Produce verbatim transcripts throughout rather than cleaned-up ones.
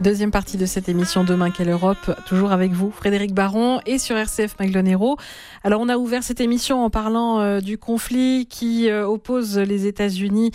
Deuxième partie de cette émission Demain quelle Europe, toujours avec vous, Frédéric Baron, et sur R C F Maglone-Hérault. Alors on a ouvert cette émission en parlant euh, du conflit qui euh, oppose les États-Unis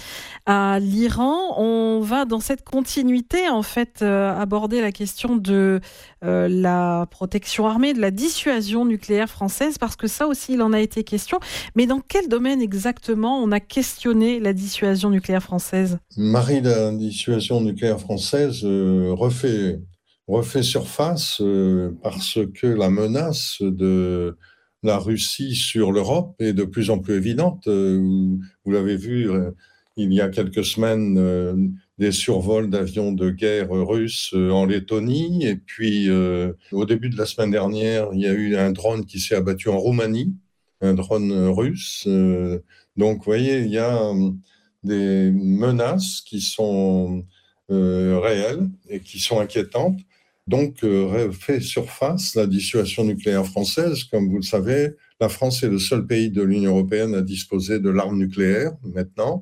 à l'Iran. On va dans cette continuité en fait euh, aborder la question de euh, la protection armée, de la dissuasion nucléaire française, parce que ça aussi il en a été question. Mais dans quel domaine exactement on a questionné la dissuasion nucléaire française ? Marie, la dissuasion nucléaire française euh, refait, refait surface euh, parce que la menace de la Russie sur l'Europe est de plus en plus évidente. Euh, vous, vous l'avez vu, euh, il y a quelques semaines, euh, des survols d'avions de guerre russes euh, en Lettonie. Et puis, euh, au début de la semaine dernière, il y a eu un drone qui s'est abattu en Roumanie, un drone russe. Euh, donc, vous voyez, il y a des menaces qui sont euh, réelles et qui sont inquiétantes. Donc, euh, fait surface la dissuasion nucléaire française. Comme vous le savez, la France est le seul pays de l'Union européenne à disposer de l'arme nucléaire maintenant.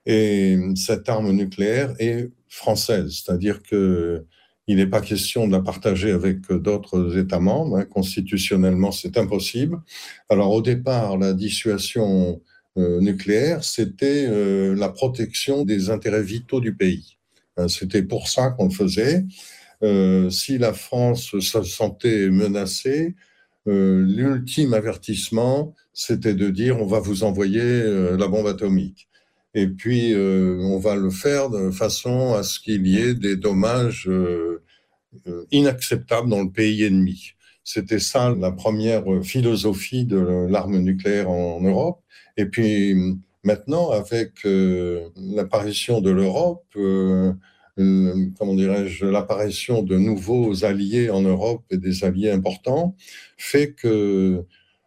Et cette arme nucléaire est française, c'est-à-dire qu'il n'est pas question de la partager avec d'autres États membres. Hein. Constitutionnellement, c'est impossible. Alors, au départ, la dissuasion Euh, nucléaire, c'était euh, la protection des intérêts vitaux du pays. Hein, c'était pour ça qu'on le faisait. Euh, si la France se sentait menacée, euh, l'ultime avertissement, c'était de dire on va vous envoyer euh, la bombe atomique. Et puis, euh, on va le faire de façon à ce qu'il y ait des dommages euh, euh, inacceptables dans le pays ennemi. C'était ça la première philosophie de l'arme nucléaire en Europe. Et puis maintenant, avec euh, l'apparition de l'Europe, euh, euh, comment dirais-je, l'apparition de nouveaux alliés en Europe et des alliés importants, fait que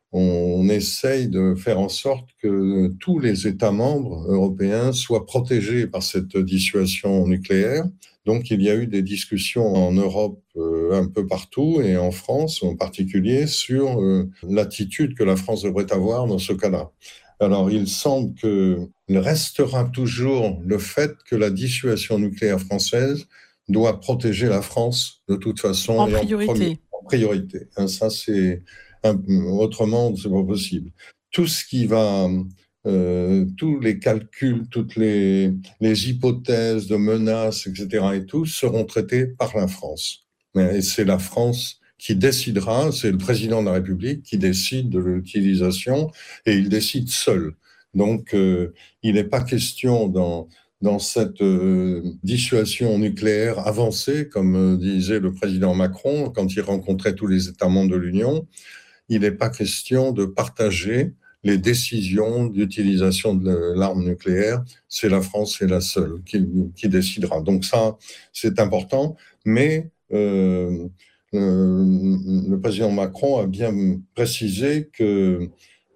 on essaye de faire en sorte que tous les États membres européens soient protégés par cette dissuasion nucléaire. Donc, il y a eu des discussions en Europe euh, un peu partout et en France en particulier sur euh, l'attitude que la France devrait avoir dans ce cas-là. Alors, il semble qu'il restera toujours le fait que la dissuasion nucléaire française doit protéger la France de toute façon en et priorité. En, premier, en priorité. Hein, ça, c'est un, autrement, c'est pas possible. Tout ce qui va Euh, tous les calculs, toutes les, les hypothèses de menaces, et cetera et tout, seront traités par la France. Et c'est la France qui décidera, c'est le président de la République qui décide de l'utilisation et il décide seul. Donc, euh, il n'est pas question dans, dans cette euh, dissuasion nucléaire avancée, comme euh, disait le président Macron quand il rencontrait tous les États membres de l'Union, il n'est pas question de partager les décisions d'utilisation de l'arme nucléaire. C'est la France, c'est la seule qui, qui décidera. Donc ça, c'est important. Mais euh, euh, le président Macron a bien précisé que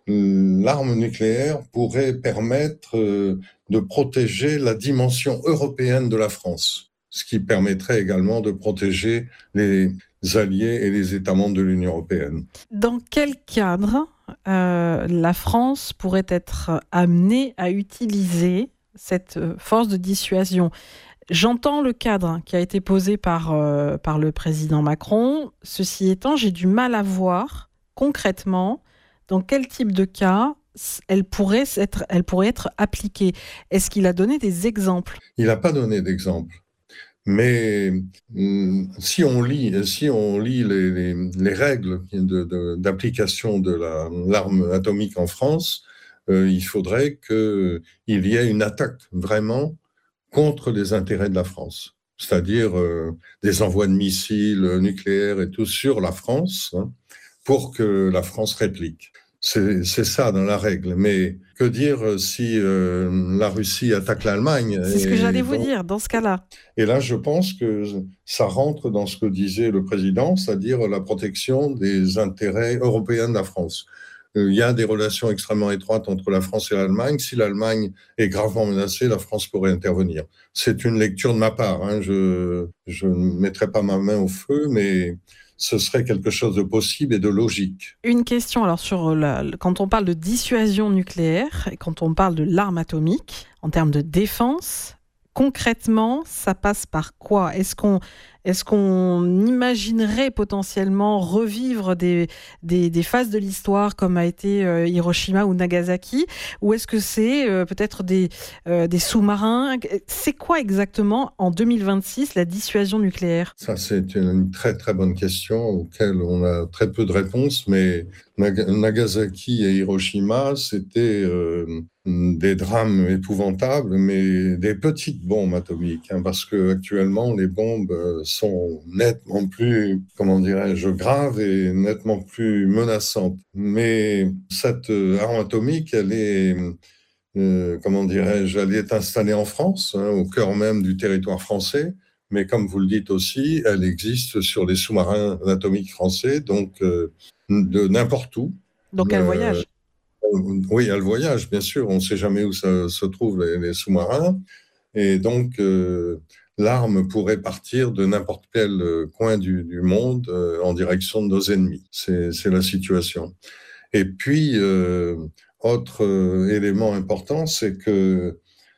l'arme nucléaire pourrait permettre euh, de protéger la dimension européenne de la France, ce qui permettrait également de protéger les alliés et les États membres de l'Union européenne. Dans quel cadre euh, la France pourrait être amenée à utiliser cette force de dissuasion ? J'entends le cadre qui a été posé par, euh, par le président Macron. Ceci étant, j'ai du mal à voir concrètement dans quel type de cas elle pourrait être, elle pourrait être appliquée. Est-ce qu'il a donné des exemples ? Il n'a pas donné d'exemple. Mais si on lit, si on lit les, les, les règles de, de, d'application de la, l'arme atomique en France, euh, il faudrait qu'il y ait une attaque vraiment contre les intérêts de la France, c'est-à-dire euh, des envois de missiles nucléaires et tout sur la France, hein, pour que la France réplique. C'est, c'est ça dans la règle. Mais que dire si euh, la Russie attaque l'Allemagne ? C'est ce que j'allais vous donc, dire dans ce cas-là. Et là, je pense que ça rentre dans ce que disait le président, c'est-à-dire la protection des intérêts européens de la France. Il y a des relations extrêmement étroites entre la France et l'Allemagne. Si l'Allemagne est gravement menacée, la France pourrait intervenir. C'est une lecture de ma part. Hein. Je, je ne mettrai pas ma main au feu, mais ce serait quelque chose de possible et de logique. Une question, alors, sur la, quand on parle de dissuasion nucléaire et quand on parle de l'arme atomique, en termes de défense, concrètement, ça passe par quoi ? Est-ce qu'on, Est-ce qu'on imaginerait potentiellement revivre des, des, des phases de l'histoire comme a été euh, Hiroshima ou Nagasaki? Ou est-ce que c'est euh, peut-être des, euh, des sous-marins? C'est quoi exactement en deux mille vingt-six la dissuasion nucléaire? Ça, c'est une très très bonne question auquel on a très peu de réponses, mais Nagasaki et Hiroshima, c'était euh, des drames épouvantables, mais des petites bombes atomiques, hein, parce que actuellement les bombes sont nettement plus, comment dirais-je, graves et nettement plus menaçantes. Mais cette arme atomique, elle est Euh, comment dirais-je, elle est installée en France, hein, au cœur même du territoire français, mais comme vous le dites aussi, elle existe sur les sous-marins atomiques français, donc euh, de n'importe où. Donc elle Euh, voyage. oui, elle voyage, bien sûr, on ne sait jamais où ça, se trouvent les, les sous-marins, et donc euh, l'arme pourrait partir de n'importe quel coin du, du monde euh, en direction de nos ennemis. C'est, c'est la situation. Et puis, euh, autre euh, élément important, c'est que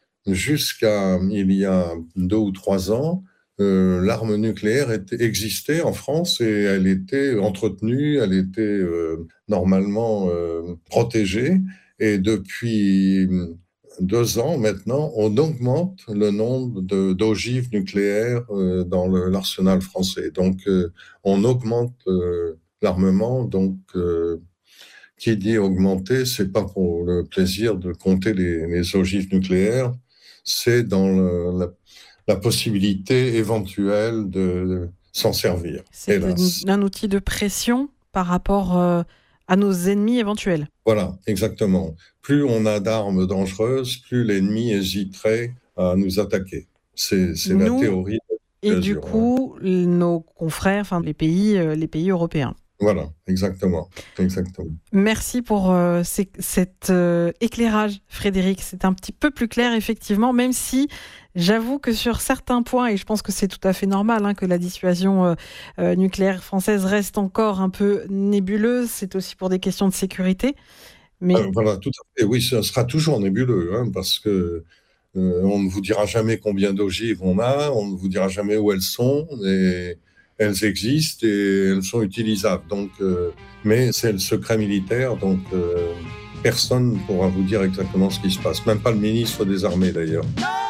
jusqu'à il y a deux ou trois ans, euh, l'arme nucléaire était, existait en France et elle était entretenue, elle était euh, normalement euh, protégée. Et depuis deux ans maintenant, on augmente le nombre de, d'ogives nucléaires euh, dans le, l'arsenal français. Donc, euh, on augmente euh, l'armement. Donc, euh, qui dit augmenter, c'est pas pour le plaisir de compter les, les ogives nucléaires, c'est dans le, la, la possibilité éventuelle de, de s'en servir, C'est hélas. un outil de pression par rapport euh, à nos ennemis éventuels. Voilà, exactement. Plus on a d'armes dangereuses, plus l'ennemi hésiterait à nous attaquer. C'est, c'est la Nous théorie de et la du dissuasion, hein. coup nos confrères, enfin les pays, euh, les pays européens. Voilà, exactement, exactement. Merci pour euh, ces- cet euh, éclairage, Frédéric. C'est un petit peu plus clair, effectivement, même si j'avoue que sur certains points, et je pense que c'est tout à fait normal hein, que la dissuasion euh, euh, nucléaire française reste encore un peu nébuleuse, c'est aussi pour des questions de sécurité. Mais Euh, voilà, tout à fait. Oui, ça sera toujours nébuleux, hein, parce que euh, on ne vous dira jamais combien d'ogives on a, on ne vous dira jamais où elles sont, et elles existent et elles sont utilisables. Donc, euh, mais c'est le secret militaire, donc euh, personne ne pourra vous dire exactement ce qui se passe, même pas le ministre des Armées d'ailleurs.